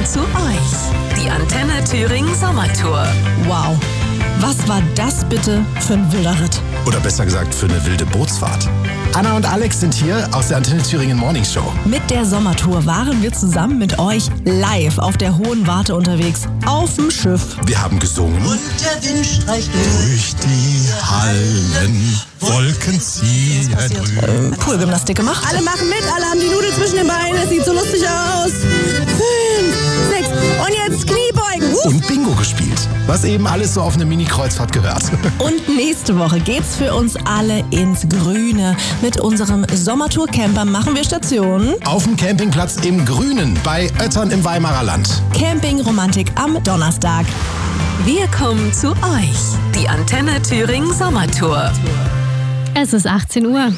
zu euch. Die Antenne Thüringen Sommertour. Wow, was war das bitte für ein wilder Ritt? Oder besser gesagt für eine wilde Bootsfahrt. Anna und Alex sind hier aus der Antenne Thüringen Morning Show. Mit der Sommertour waren wir zusammen mit euch live auf der Hohen Warte unterwegs, auf dem Schiff. Wir haben gesungen. Und der Wind streicht Durch die Hallen, Wolken ziehen. Poolgymnastik gemacht. Alle machen mit, alle haben die Nudel zwischen den Beinen, es sieht so lustig aus. 5, 6 und jetzt Kniebeugen. Und Bingo gespielt. Was eben alles so auf eine Mini-Kreuzfahrt gehört. Und nächste Woche geht's für uns alle ins Grüne. Mit unserem Sommertour-Camper machen wir Station. Auf dem Campingplatz im Grünen bei Oettern im Weimarer Land. Camping-Romantik am Donnerstag. Wir kommen zu euch. Die Antenne Thüringen Sommertour. Es ist 18 Uhr.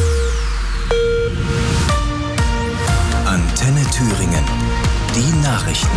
Antenne Thüringen. Die Nachrichten.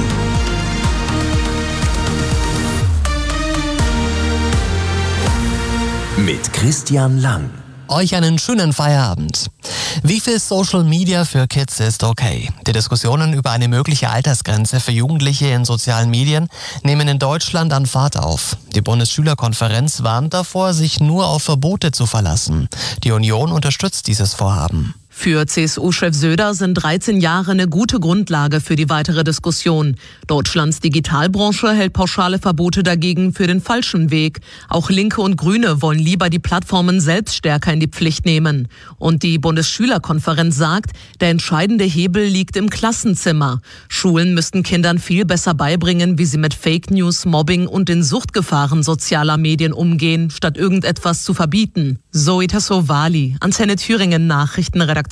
Mit Christian Lang. Euch einen schönen Feierabend. Wie viel Social Media für Kids ist okay? Die Diskussionen über eine mögliche Altersgrenze für Jugendliche in sozialen Medien nehmen in Deutschland an Fahrt auf. Die Bundesschülerkonferenz warnt davor, sich nur auf Verbote zu verlassen. Die Union unterstützt dieses Vorhaben. Für CSU-Chef Söder sind 13 Jahre eine gute Grundlage für die weitere Diskussion. Deutschlands Digitalbranche hält pauschale Verbote dagegen für den falschen Weg. Auch Linke und Grüne wollen lieber die Plattformen selbst stärker in die Pflicht nehmen. Und die Bundesschülerkonferenz sagt, der entscheidende Hebel liegt im Klassenzimmer. Schulen müssten Kindern viel besser beibringen, wie sie mit Fake News, Mobbing und den Suchtgefahren sozialer Medien umgehen, statt irgendetwas zu verbieten. Zoe Tassovali, Antenne Thüringen Nachrichtenredaktion.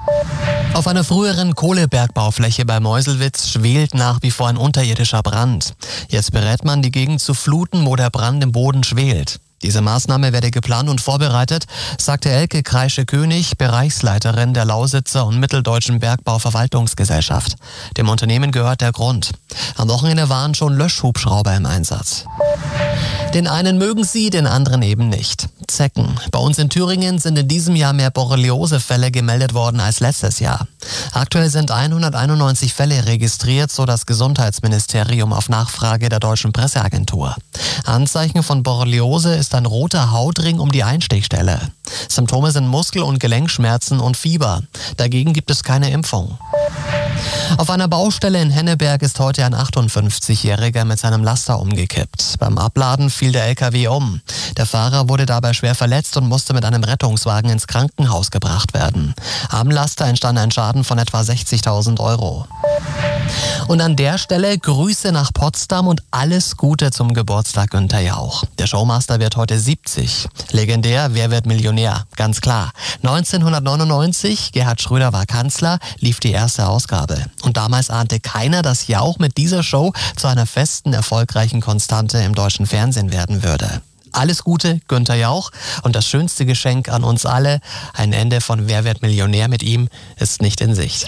Auf einer früheren Kohlebergbaufläche bei Meuselwitz schwelt nach wie vor ein unterirdischer Brand. Jetzt berät man, die Gegend zu fluten, wo der Brand im Boden schwelt. Diese Maßnahme werde geplant und vorbereitet, sagte Elke Kreische-König, Bereichsleiterin der Lausitzer und Mitteldeutschen Bergbauverwaltungsgesellschaft. Dem Unternehmen gehört der Grund. Am Wochenende waren schon Löschhubschrauber im Einsatz. Den einen mögen sie, den anderen eben nicht. Zecken. Bei uns in Thüringen sind in diesem Jahr mehr Borreliose-Fälle gemeldet worden als letztes Jahr. Aktuell sind 191 Fälle registriert, so das Gesundheitsministerium auf Nachfrage der Deutschen Presseagentur. Anzeichen von Borreliose ist ein roter Hautring um die Einstichstelle. Symptome sind Muskel- und Gelenkschmerzen und Fieber. Dagegen gibt es keine Impfung. Auf einer Baustelle in Henneberg ist heute ein 58-Jähriger mit seinem Laster umgekippt. Beim Abladen fiel der LKW um. Der Fahrer wurde dabei schwer verletzt und musste mit einem Rettungswagen ins Krankenhaus gebracht werden. Am Laster entstand ein Schaden von etwa 60.000 Euro. Und an der Stelle Grüße nach Potsdam und alles Gute zum Geburtstag Günther Jauch. Der Showmaster wird heute 70. Legendär, wer wird Millionär? Ganz klar. 1999, Gerhard Schröder war Kanzler, lief die erste Ausgabe. Und damals ahnte keiner, dass Jauch mit dieser Show zu einer festen, erfolgreichen Konstante im deutschen Fernsehen werden würde. Alles Gute, Günther Jauch. Und das schönste Geschenk an uns alle, ein Ende von Wer wird Millionär mit ihm, ist nicht in Sicht.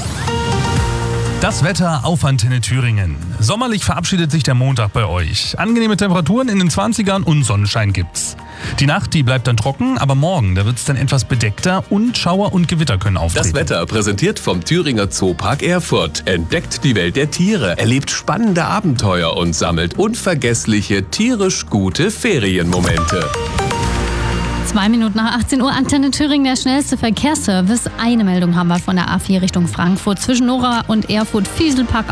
Das Wetter auf Antenne Thüringen. Sommerlich verabschiedet sich der Montag bei euch. Angenehme Temperaturen in den 20ern und Sonnenschein gibt's. Die Nacht, die bleibt dann trocken, aber morgen, da wird's dann etwas bedeckter und Schauer und Gewitter können auftreten. Das Wetter präsentiert vom Thüringer Zoopark Erfurt. Entdeckt die Welt der Tiere, erlebt spannende Abenteuer und sammelt unvergessliche, tierisch gute Ferienmomente. 2 Minuten nach 18 Uhr, Antenne Thüringen, der schnellste Verkehrsservice. Eine Meldung haben wir von der A4 Richtung Frankfurt zwischen Nora und Erfurt-Fieselbach.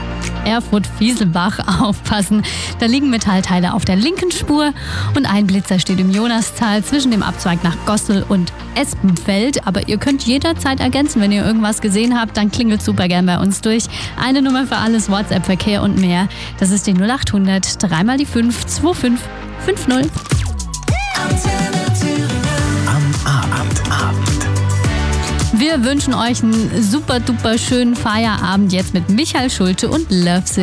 Aufpassen. Da liegen Metallteile auf der linken Spur und ein Blitzer steht im Jonastal zwischen dem Abzweig nach Gossel und Espenfeld. Aber ihr könnt jederzeit ergänzen, wenn ihr irgendwas gesehen habt, dann klingelt super gern bei uns durch. Eine Nummer für alles, WhatsApp, Verkehr und mehr. Das ist die 0800 3 mal die 5 25 50. Wir wünschen euch einen super duper schönen Feierabend jetzt mit Michael Schulte und Love Sick.